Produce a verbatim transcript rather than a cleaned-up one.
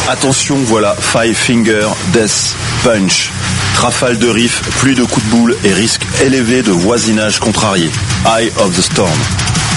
Attention, voilà Five Finger Death Punch. Rafale de riff, plus de coups de boule et risque élevé de voisinage contrarié. Eye of the Storm.